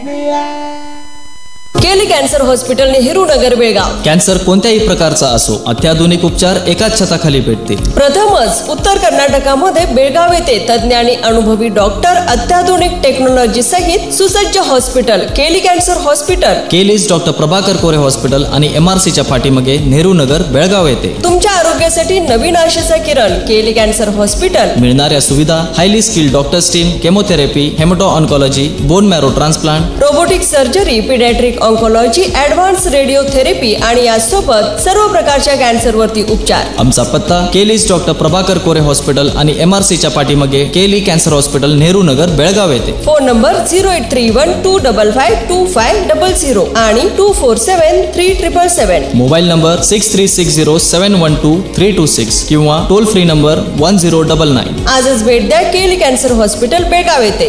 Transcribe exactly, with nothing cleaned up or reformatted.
केली cancer hospital Nehru Nagar Belgaum. Cancer कोणत्याही प्रकारचा असो अत्याधुनिक उपचार एकाच छताखाली भेटतील. प्रथमच उत्तर कर्नाटकामध्ये बेळगाव येथे तज्ञ आणि अनुभवी डॉक्टर अत्याधुनिक टेक्नॉलॉजी सहित सुसज्ज हॉस्पिटल केली कॅन्सर हॉस्पिटल. केलीज डॉक्टर प्रभाकर कोरे हॉस्पिटल आणि एमआरसीच्या पाठीमागे नेहरू नगर बेळगाव येथे. तुमच्या आरोग्यासाठी नवीन आशेचा किरण केली कॅन्सर हॉस्पिटल. मिळणाऱ्या सुविधा highly skilled doctors team, chemotherapy, हेमॅटो oncology, bone marrow transplant, robotic surgery, paediatric oncology, advance radiotherapy आणि यासोबत सर्व प्रकारच्या कॅन्सरवरती उपचार. आमचा पत्ता केलीज डॉक्टर प्रभाकर कोरे हॉस्पिटल आणि एमआरसीच्या पाठीमागे केली कॅन्सर हॉस्पिटल नेहरू नगर बेळगाव येथे. Phone number zero eight three one two double five to five double zero आणि to four seven three triple seven. Mobile number six three six zero seven one two three to six किंवा toll free number one zero double nine. आजच भेट द्या केली cancer hospital Belgaum येथे.